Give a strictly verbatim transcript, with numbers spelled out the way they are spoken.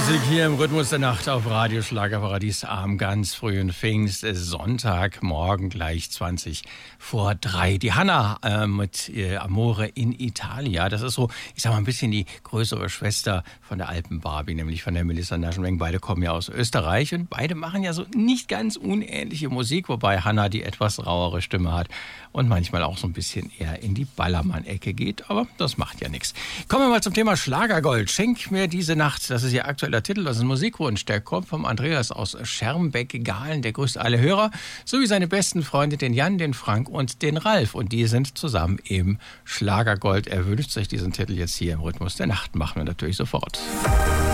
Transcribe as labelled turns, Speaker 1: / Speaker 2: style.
Speaker 1: Musik hier im Rhythmus der Nacht auf Radio Schlagerparadies am ganz frühen Pfingstsonntagmorgen gleich zwanzig vor drei. Die Hanna äh, mit äh, Amore in Italia, das ist so, ich sag mal, ein bisschen die größere Schwester von der Alpen-Barbie, nämlich von der Melissa Naschenweng. Beide kommen ja aus Österreich und beide machen ja so nicht ganz unähnliche Musik, wobei Hanna die etwas rauere Stimme hat und manchmal auch so ein bisschen eher in die Ballermann-Ecke geht, aber das macht ja nichts. Kommen wir mal zum Thema Schlagergold. Schenk mir diese Nacht, das ist ihr aktueller Titel, das ist ein Musikwunsch, der kommt vom Andreas aus Schermbeck-Gahlen, der grüßt alle Hörer, sowie seine besten Freunde, den Jan, den Frank und den Ralf, und die sind zusammen im Schlagergold. Er wünscht sich diesen Titel jetzt hier im Rhythmus der Nacht, machen wir natürlich sofort.